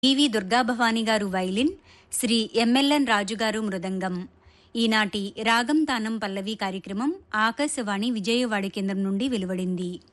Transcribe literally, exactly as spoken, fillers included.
TV Durga Bhavani గారు violin, Shri MLN రాజు గారు మృదంగం. ఈనాటి రాగం తానం పల్లవి కార్యక్రమం ఆకాశవాణి విజయవాడ కేంద్రం నుండి వెలువడింది.